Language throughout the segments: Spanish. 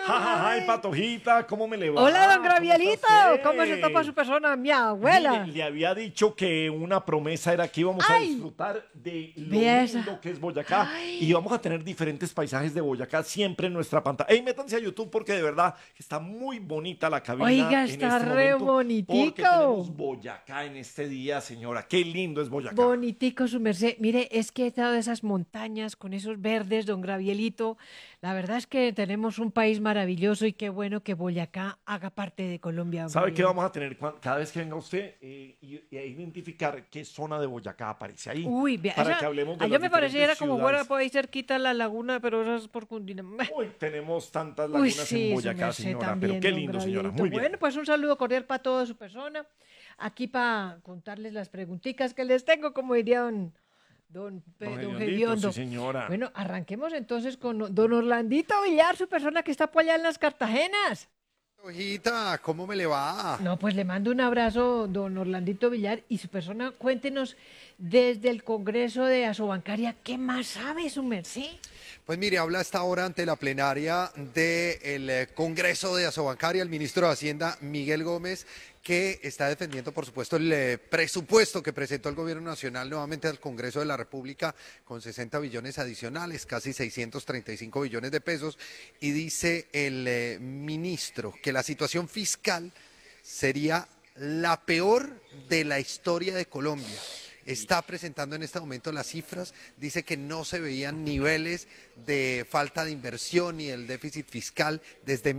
Ay, Patojita, ¿cómo me le va? Hola, don ¿Cómo está Gravielito. ¿Cómo se usted? topa su persona? Mi abuela. Mire, le había dicho que una promesa era que íbamos a Ay, disfrutar de lo vea lindo esa. que es Boyacá y Ay, vamos a tener diferentes paisajes de Boyacá siempre en nuestra pantalla. Ey, métanse a YouTube porque de verdad está muy bonita la cabina oiga, en está este re momento porque tenemos bonitico. Boyacá en este día, señora. Qué lindo es Boyacá. Bonitico su merced. Mire, es que he estado de esas montañas con esos verdes, don Gravielito. La verdad es que tenemos un país maravilloso y qué bueno que Boyacá haga parte de Colombia, don ¿Sabe qué Gravielito. vamos a tener cada vez que venga usted y a identificar qué zona de Boyacá aparece ahí? Uy, vea, Para que hablemos de allá las me diferentes pareciera como fuera ciudades. por ahí cerquita la laguna, pero eso es por Cundinamarca. Uy, tenemos tantas Uy, lagunas en sí, su Boyacá, merced señora, pero también, qué don lindo, señora. Gravielito. Muy bien. Bueno, pues un saludo cordial para toda su persona. Aquí para contarles las preguntitas que les tengo, como diría Don don Hediondito, sí, Gediondo. señora. Bueno, arranquemos entonces con don Orlandito Villar, su persona que está por allá en las Cartagenas. Ojita, ¿cómo me le va? No, pues le mando un abrazo, don Orlandito Villar, y su persona, cuéntenos desde el Congreso de Asobancaria, ¿qué más sabe su merced? Pues mire, habla esta hora ante la plenaria del Congreso de Asobancaria el ministro de Hacienda, Miguel Gómez, que está defendiendo, por supuesto, el presupuesto que presentó el Gobierno Nacional nuevamente al Congreso de la República con 60 billones adicionales, casi 635 billones de pesos, y dice el ministro que la situación fiscal sería la peor de la historia de Colombia. Está presentando en este momento las cifras, dice que no se veían niveles de falta de inversión y el déficit fiscal desde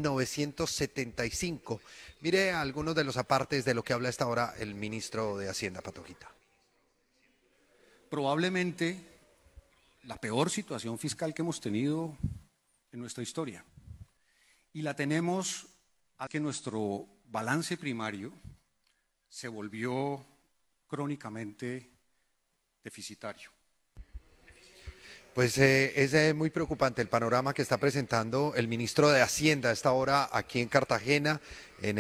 1975. Mire algunos de los apartes de lo que habla esta hora el ministro de Hacienda, Patojita. Probablemente la peor situación fiscal que hemos tenido en nuestra historia. Y la tenemos a que nuestro balance primario se volvió crónicamente deficitario. Pues es muy preocupante el panorama que está presentando el ministro de Hacienda a esta hora aquí en Cartagena, en